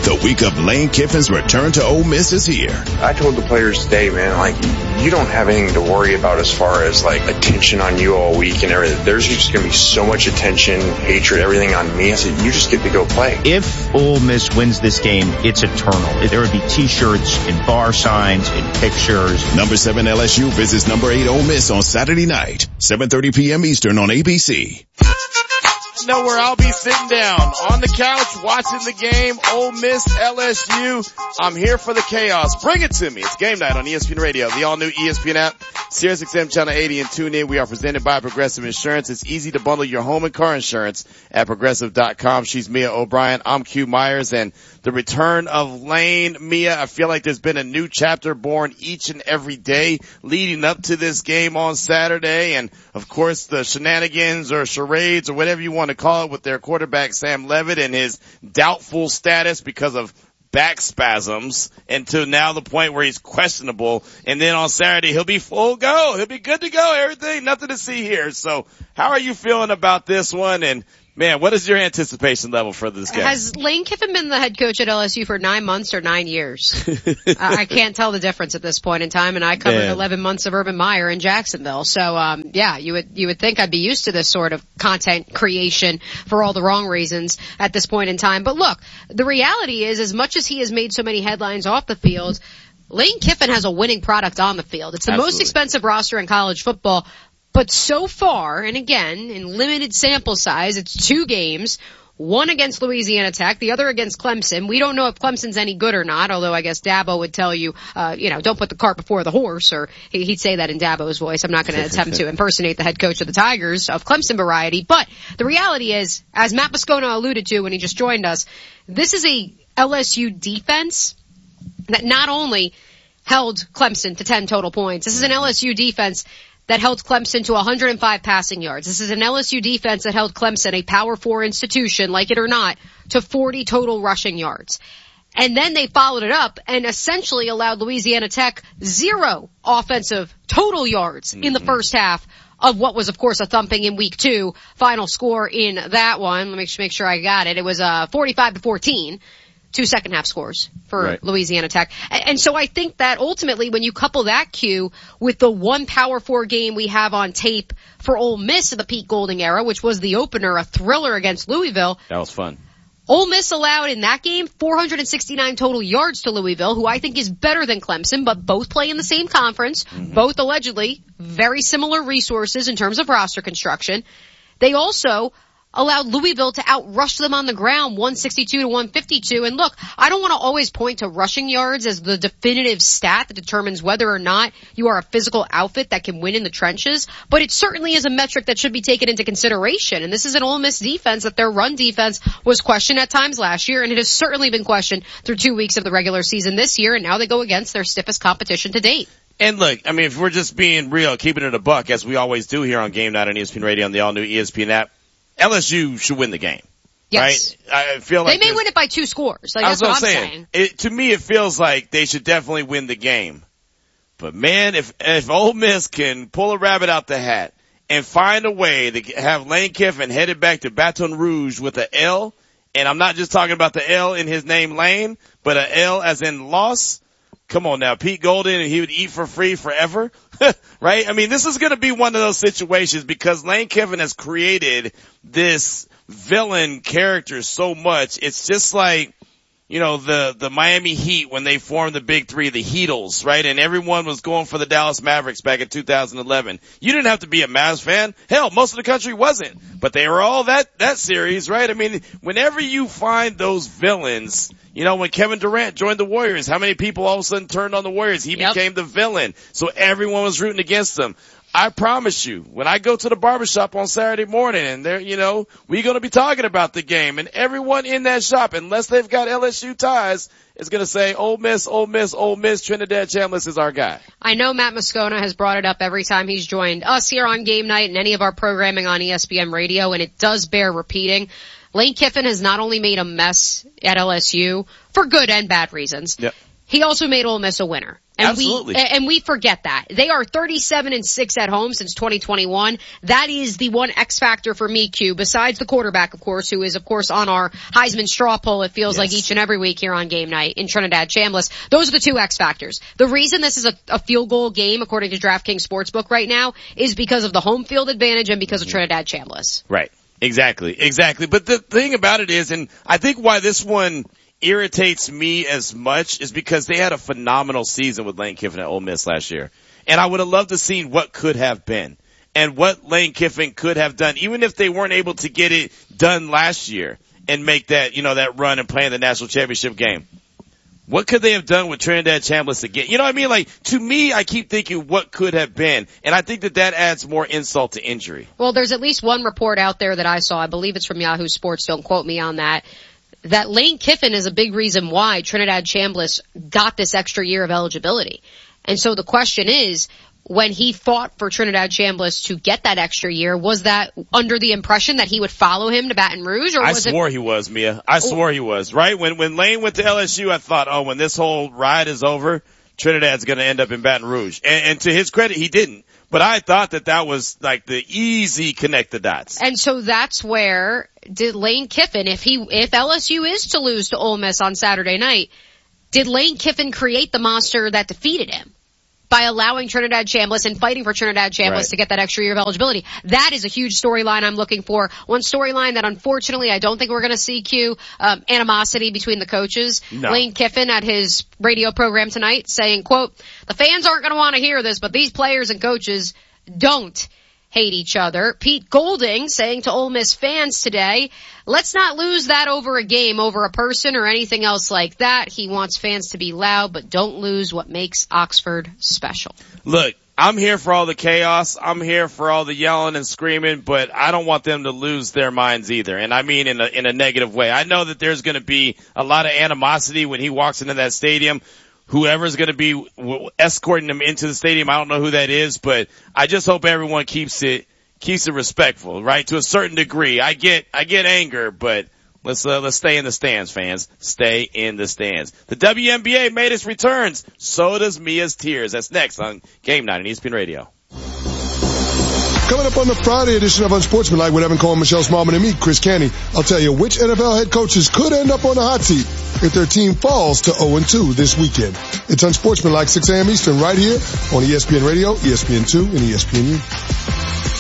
The week of Lane Kiffin's return to Ole Miss is here. I told the players today, man, like, you don't have anything to worry about as far as, like, attention on you all week and everything. There's just going to be so much attention, hatred, everything on me. I said, you just get to go play. If Ole Miss wins this game, it's eternal. There would be T-shirts and bar signs and pictures. Number 7 LSU visits number 8 Ole Miss on Saturday night, 7:30 p.m. Eastern on ABC. Know where I'll be sitting down on the couch watching the game. Ole Miss, LSU. I'm here for the chaos. Bring it to me. It's game night on ESPN Radio, the all new ESPN app, SiriusXM Channel 80, and tune in. We are presented by Progressive Insurance. It's easy to bundle your home and car insurance at Progressive.com. She's Mia O'Brien. I'm Q Myers, and the return of Lane. Mia, I feel like there's been a new chapter born each and every day leading up to this game on Saturday. And of course the shenanigans or charades or whatever you want to call it with their quarterback Sam Levitt and his doubtful status because of back spasms, until now the point where he's questionable. And then on Saturday he'll be full go. He'll be good to go. Everything, nothing to see here. So how are you feeling about this one? And man, what is your anticipation level for this game? Has Lane Kiffin been the head coach at LSU for 9 months or 9 years? I can't tell the difference at this point in time, and I covered 11 months of Urban Meyer in Jacksonville. So, yeah, you would think I'd be used to this sort of content creation for all the wrong reasons at this point in time. But look, the reality is, as much as he has made so many headlines off the field, Lane Kiffin has a winning product on the field. It's the most expensive roster in college football. But so far, and again, in limited sample size, it's 2 games, one against Louisiana Tech, the other against Clemson. We don't know if Clemson's any good or not, although I guess Dabo would tell you, don't put the cart before the horse, or he'd say that in Dabo's voice. I'm not going to attempt to impersonate the head coach of the Tigers of Clemson variety. But the reality is, as Matt Moscona alluded to when he just joined us, this is a LSU defense that not only held Clemson to 10 total points, this is an LSU defense that held Clemson to 105 passing yards. This is an LSU defense that held Clemson, a Power 4 institution, like it or not, to 40 total rushing yards. And then they followed it up and essentially allowed Louisiana Tech 0 offensive total yards in the first half of what was, of course, a thumping in week 2. Final score in that one, let me make sure I got it. It was 45-14. 2 second half scores for Louisiana Tech. And so I think that ultimately when you couple that cue with the one Power 4 game we have on tape for Ole Miss in the Pete Golding era, which was the opener, a thriller against Louisville. That was fun. Ole Miss allowed in that game 469 total yards to Louisville, who I think is better than Clemson, but both play in the same conference, both allegedly very similar resources in terms of roster construction. They also allowed Louisville to outrush them on the ground 162-152. And look, I don't want to always point to rushing yards as the definitive stat that determines whether or not you are a physical outfit that can win in the trenches, but it certainly is a metric that should be taken into consideration. And this is an Ole Miss defense that their run defense was questioned at times last year, and it has certainly been questioned through 2 weeks of the regular season this year, and now they go against their stiffest competition to date. And look, I mean, if we're just being real, keeping it a buck, as we always do here on Game Night on ESPN Radio on the all-new ESPN app, LSU should win the game. Yes. Right? I feel like they may win it by 2 scores. Like, that's what I'm saying. To me, it feels like they should definitely win the game. But man, if Ole Miss can pull a rabbit out the hat and find a way to have Lane Kiffin headed back to Baton Rouge with an L, and I'm not just talking about the L in his name Lane, but an L as in loss. Come on now, Pete Golding, he would eat for free forever, right? I mean, this is going to be one of those situations because Lane Kiffin has created this villain character so much. It's just like, the Miami Heat when they formed the Big Three, the Heatles, right? And everyone was going for the Dallas Mavericks back in 2011. You didn't have to be a Mavs fan. Hell, most of the country wasn't. But they were all that series, right? I mean, whenever you find those villains, when Kevin Durant joined the Warriors, how many people all of a sudden turned on the Warriors? He became the villain. So everyone was rooting against them. I promise you, when I go to the barbershop on Saturday morning and they're, we're going to be talking about the game, and everyone in that shop, unless they've got LSU ties, is going to say, Ole Miss, Ole Miss, Ole Miss, Trinidad Chambliss is our guy. I know Matt Moscona has brought it up every time he's joined us here on Game Night and any of our programming on ESPN Radio, and it does bear repeating. Lane Kiffin has not only made a mess at LSU for good and bad reasons. Yep. he also made Ole Miss a winner. And Absolutely. we forget that. They are 37-6 at home since 2021. That is the one X factor for me, Q, besides the quarterback, of course, who is, of course, on our Heisman straw poll, it feels like each and every week here on game night in Trinidad Chambliss. Those are the two X factors. The reason this is a field goal game, according to DraftKings Sportsbook right now, is because of the home field advantage and because of Trinidad Chambliss. Right. Exactly. But the thing about it is, and I think why this one irritates me as much is because they had a phenomenal season with Lane Kiffin at Ole Miss last year. And I would have loved to see what could have been and what Lane Kiffin could have done, even if they weren't able to get it done last year and make that, that run and play in the national championship game. What could they have done with Trinidad Chambliss again? You know what I mean? Like, to me, I keep thinking what could have been. And I think that adds more insult to injury. Well, there's at least one report out there that I saw. I believe it's from Yahoo Sports. Don't quote me on that. That Lane Kiffin is a big reason why Trinidad Chambliss got this extra year of eligibility. And so the question is, when he fought for Trinidad Chambliss to get that extra year, was that under the impression that he would follow him to Baton Rouge? Or was he was, Mia. I swore he was, right? When Lane went to LSU, I thought, when this whole ride is over, Trinidad's going to end up in Baton Rouge. And to his credit, he didn't. But I thought that was like the easy connect the dots. And so that's where did Lane Kiffin, if LSU is to lose to Ole Miss on Saturday night, did Lane Kiffin create the monster that defeated him by allowing Trinidad Chambliss and fighting for Trinidad Chambliss to get that extra year of eligibility? That is a huge storyline I'm looking for. One storyline that unfortunately I don't think we're going to see, animosity between the coaches. No. Lane Kiffin at his radio program tonight saying, quote, "The fans aren't going to want to hear this, but these players and coaches don't hate each other." Pete Golding saying to Ole Miss fans today, "Let's not lose that over a game, over a person or anything else like that. He wants fans to be loud, but don't lose what makes Oxford special." Look, I'm here for all the chaos. I'm here for all the yelling and screaming, but I don't want them to lose their minds either. And I mean in a negative way. I know that there's going to be a lot of animosity when he walks into that stadium. Whoever's going to be escorting him into the stadium, I don't know who that is, but I just hope everyone keeps it respectful, right? To a certain degree. I get anger, but let's stay in the stands, fans. Stay in the stands. The WNBA made its returns. So does Mia's tears. That's next on Game Night on ESPN Radio. Coming up on the Friday edition of Unsportsmanlike with Evan Cohen, Michelle Smallman, and me, Chris Canty, I'll tell you which NFL head coaches could end up on the hot seat if their team falls to 0-2 this weekend. It's Unsportsmanlike, 6 a.m. Eastern, right here on ESPN Radio, ESPN2, and ESPNU.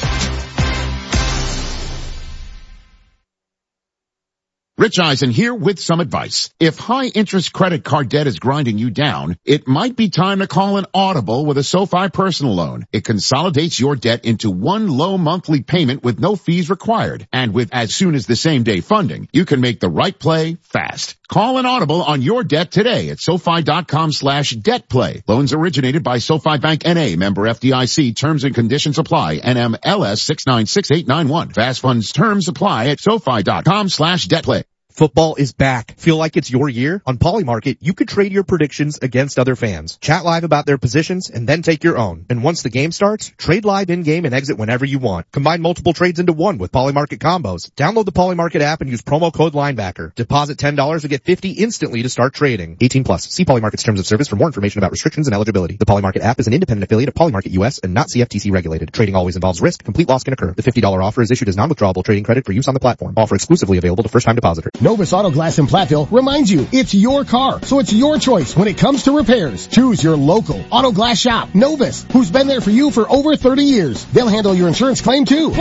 Rich Eisen here with some advice. If high-interest credit card debt is grinding you down, it might be time to call an Audible with a SoFi personal loan. It consolidates your debt into one low monthly payment with no fees required. And with as soon as the same day funding, you can make the right play fast. Call an Audible on your debt today at SoFi.com/debtplay. Loans originated by SoFi Bank N.A., member FDIC. Terms and conditions apply. NMLS 696891. Fast funds terms apply at SoFi.com/debtplay. Football is back. Feel like it's your year? On Polymarket, you could trade your predictions against other fans. Chat live about their positions and then take your own. And once the game starts, trade live in-game and exit whenever you want. Combine multiple trades into one with Polymarket combos. Download the Polymarket app and use promo code linebacker. Deposit $10 to get $50 instantly to start trading. 18 plus. See Polymarket's terms of service for more information about restrictions and eligibility. The Polymarket app is an independent affiliate of Polymarket US and not CFTC regulated. Trading always involves risk. Complete loss can occur. The $50 offer is issued as non-withdrawable trading credit for use on the platform. Offer exclusively available to first-time depositors. Novus Auto Glass in Platteville reminds you it's your car, so it's your choice when it comes to repairs. Choose your local auto glass shop, Novus, who's been there for you for over 30 years. They'll handle your insurance claim too.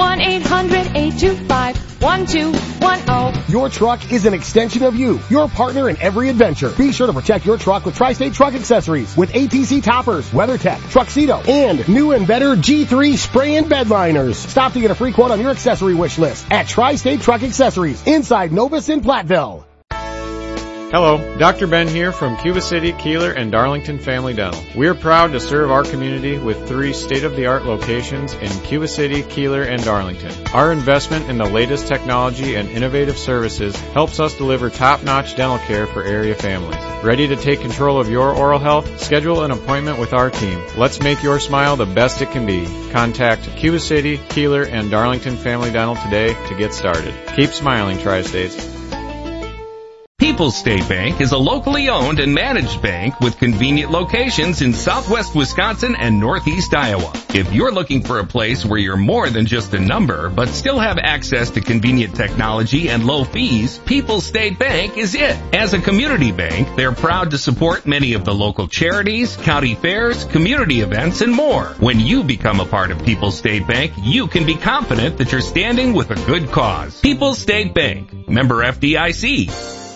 1-800-825-1210. Your truck is an extension of you, your partner in every adventure. Be sure to protect your truck with Tri-State Truck Accessories with ATC toppers, WeatherTech, Truxedo, and new and better G3 spray and bed liners. Stop to get a free quote on your accessory wish list at Tri-State Truck Accessories inside Novus in Platteville. Hello, Dr. Ben here from Cuba City, Keeler, and Darlington Family Dental. We are proud to serve our community with 3 state-of-the-art locations in Cuba City, Keeler, and Darlington. Our investment in the latest technology and innovative services helps us deliver top-notch dental care for area families. Ready to take control of your oral health? Schedule an appointment with our team. Let's make your smile the best it can be. Contact Cuba City, Keeler, and Darlington Family Dental today to get started. Keep smiling, Tri-States. People People's State Bank is a locally owned and managed bank with convenient locations in southwest Wisconsin and northeast Iowa. If you're looking for a place where you're more than just a number, but still have access to convenient technology and low fees, People's State Bank is it. As a community bank, they're proud to support many of the local charities, county fairs, community events, and more. When you become a part of People's State Bank, you can be confident that you're standing with a good cause. People's State Bank, member FDIC.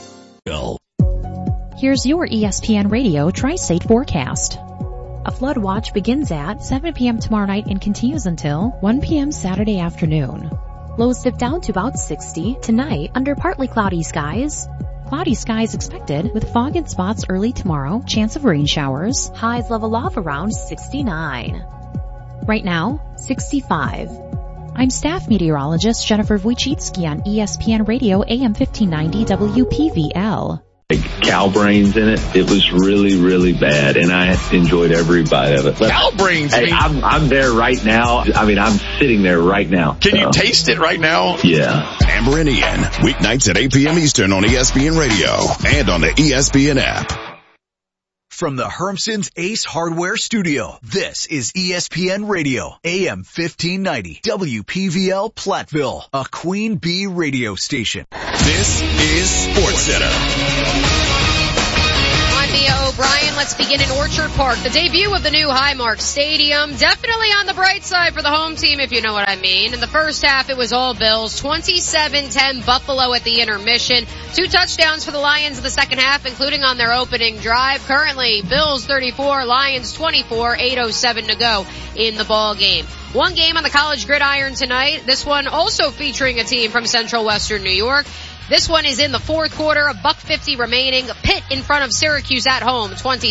Here's your ESPN Radio Tri-State forecast. A flood watch begins at 7 p.m. tomorrow night and continues until 1 p.m. Saturday afternoon. Lows dip down to about 60 tonight under partly cloudy skies. Cloudy skies expected with fog in spots early tomorrow, chance of rain showers. Highs level off around 69. Right now, 65. I'm staff meteorologist Jennifer Wojcicki on ESPN Radio AM 1590 WPVL. Cow brains in it. It was really, really bad, and I enjoyed every bite of it. Cow brains? Hey, I'm there right now. I mean, I'm sitting there right now. Can you taste it right now? Yeah. Amber and Ian, weeknights at 8 p.m. Eastern on ESPN Radio and on the ESPN app. From the Hermson's Ace Hardware Studio, this is ESPN Radio, AM 1590, WPVL Platteville, a Queen Bee radio station. This is SportsCenter. I'm Mia O'Brien. Let's begin in Orchard Park. The debut of the new Highmark Stadium. Definitely on the bright side for the home team, if you know what I mean. In the first half, it was all Bills. 27-10 Buffalo at the intermission. 2 touchdowns for the Lions in the second half, including on their opening drive. Currently, Bills 34, Lions 24, 8:07 to go in the ball game. One game on the college gridiron tonight. This one also featuring a team from Central Western New York. This one is in the fourth quarter, $1:50 remaining. Pitt in front of Syracuse at home,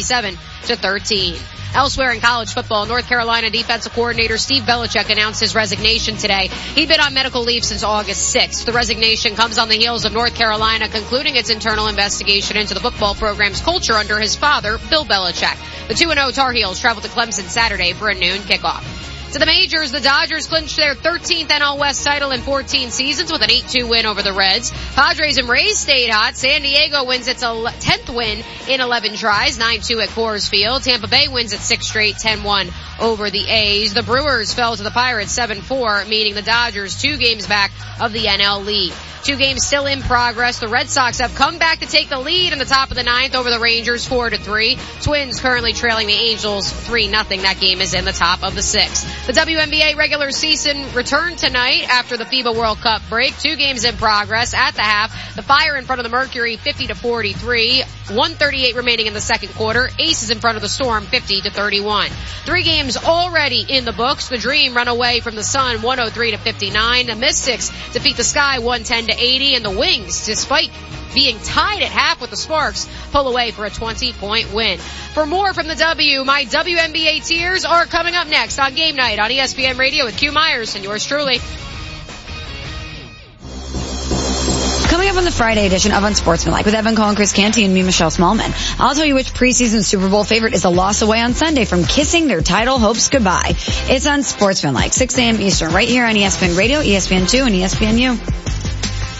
27-13. Elsewhere in college football, North Carolina defensive coordinator Steve Belichick announced his resignation today. He'd been on medical leave since August 6th. The resignation comes on the heels of North Carolina concluding its internal investigation into the football program's culture under his father, Bill Belichick. The 2-0 Tar Heels travel to Clemson Saturday for a noon kickoff. To the majors, the Dodgers clinched their 13th NL West title in 14 seasons with an 8-2 win over the Reds. Padres and Rays stayed hot. San Diego wins its 10th win in 11 tries, 9-2 at Coors Field. Tampa Bay wins its 6th straight, 10-1 over the A's. The Brewers fell to the Pirates 7-4, meaning the Dodgers 2 games back of the NL lead. 2 games still in progress. The Red Sox have come back to take the lead in the top of the 9th over the Rangers 4-3. Twins currently trailing the Angels 3-0. That game is in the top of the 6th. The WNBA regular season returned tonight after the FIBA World Cup break. 2 games in progress at the half. The Fire in front of the Mercury 50-43. 1:38 remaining in the second quarter. Aces in front of the Storm 50-31. 3 games already in the books. The Dream run away from the Sun 103-59. The Mystics defeat the Sky 110-80. And the Wings, despite being tied at half with the Sparks, pull away for a 20-point win. For more from the W, my WNBA tears are coming up next on Game Night on ESPN Radio with Q Myers and yours truly. Coming up on the Friday edition of Unsportsmanlike with Evan Cole, Chris Canty, and me, Michelle Smallman. I'll tell you which preseason Super Bowl favorite is a loss away on Sunday from kissing their title hopes goodbye. It's Unsportsmanlike, 6 a.m. Eastern, right here on ESPN Radio, ESPN2, and ESPNU.